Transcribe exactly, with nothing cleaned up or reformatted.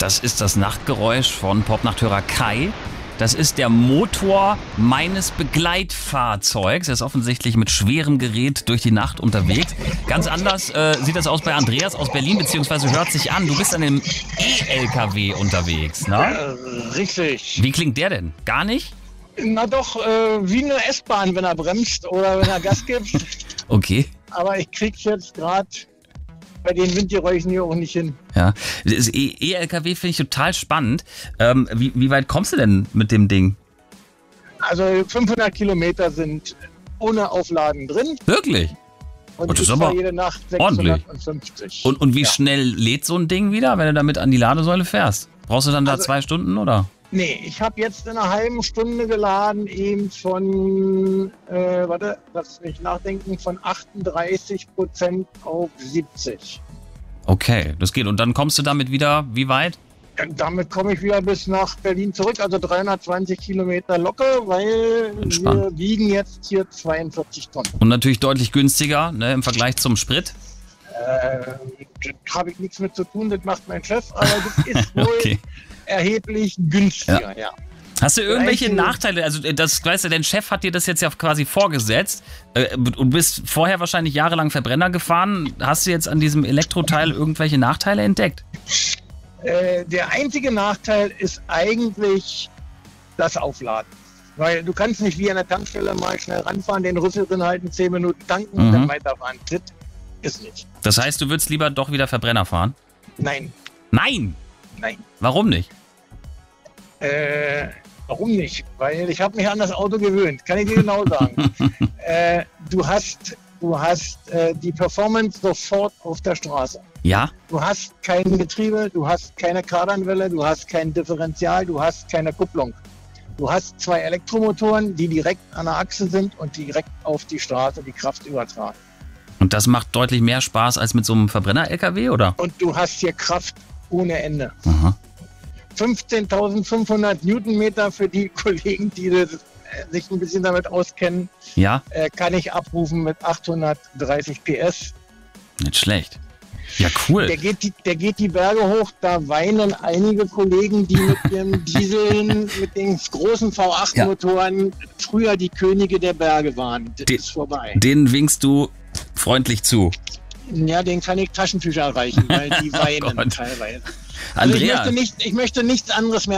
Das ist das Nachtgeräusch von Popnachthörer Kai. Das ist der Motor meines Begleitfahrzeugs. Er ist offensichtlich mit schwerem Gerät durch die Nacht unterwegs. Ganz anders äh, sieht das aus bei Andreas aus Berlin, beziehungsweise hört sich an. Du bist an einem E-L K W unterwegs, ne? Äh, richtig. Wie klingt der denn? Gar nicht? Na doch, äh, wie eine S-Bahn, wenn er bremst oder wenn er Gas gibt. Okay. Aber ich krieg's jetzt gerade bei den Windgeräuschen hier auch nicht hin. Ja, das E-L K W finde ich total spannend. Ähm, wie, wie weit kommst du denn mit dem Ding? Also fünfhundert Kilometer sind ohne Aufladen drin. Wirklich? Und Oh, das ich ist aber fahre jede Nacht sechshundertfünfzig. Und, und wie Ja. schnell lädt so ein Ding wieder, wenn du damit an die Ladesäule fährst? Brauchst du dann da Also- zwei Stunden, oder? Nee, ich habe jetzt in einer halben Stunde geladen, eben von, äh, warte, lass mich nachdenken, von achtunddreißig Prozent auf siebzig. Okay, das geht. Und dann kommst du damit wieder, wie weit? Und damit komme ich wieder bis nach Berlin zurück, also dreihundertzwanzig Kilometer locker, weil Entspannt. wir wiegen jetzt hier zweiundvierzig Tonnen. Und natürlich deutlich günstiger, ne, im Vergleich zum Sprit. Äh, da habe ich nichts mit zu tun, das macht mein Chef, aber das ist wohl Okay. erheblich günstiger, ja. Hast du irgendwelche Einzige- Nachteile? Also das, weißt du, dein Chef hat dir das jetzt ja quasi vorgesetzt äh, und bist vorher wahrscheinlich jahrelang Verbrenner gefahren. Hast du jetzt an diesem Elektroteil irgendwelche Nachteile entdeckt? Äh, der einzige Nachteil ist eigentlich das Aufladen. Weil du kannst nicht wie an der Tankstelle mal schnell ranfahren, den Rüssel drin halten, zehn Minuten tanken und Mhm. dann weiterfahren. Das ist nicht. Das heißt, du würdest lieber doch wieder Verbrenner fahren? Nein, Nein! nein. Warum nicht? Äh, warum nicht? Weil ich habe mich an das Auto gewöhnt, kann ich dir genau sagen. äh, du hast, du hast äh, die Performance sofort auf der Straße. Ja? Du hast kein Getriebe, du hast keine Kardanwelle, du hast kein Differential, du hast keine Kupplung. Du hast zwei Elektromotoren, die direkt an der Achse sind und direkt auf die Straße die Kraft übertragen. Und das macht deutlich mehr Spaß als mit so einem Verbrenner-L K W, oder? Und du hast hier Kraft ohne Ende. Aha. fünfzehntausendfünfhundert Newtonmeter für die Kollegen, die das, äh, sich ein bisschen damit auskennen, Ja? äh, kann ich abrufen mit achthundertdreißig P S. Nicht schlecht. Ja, cool. Der geht, die, der geht die Berge hoch, da weinen einige Kollegen, die mit ihren Dieseln, mit den großen V acht Motoren früher die Könige der Berge waren. Das Die- ist vorbei. Den winkst du freundlich zu. Ja, den kann ich Taschentücher reichen, weil die weinen Gott. teilweise. Also ich, Andrea, möchte nicht, ich möchte nichts anderes mehr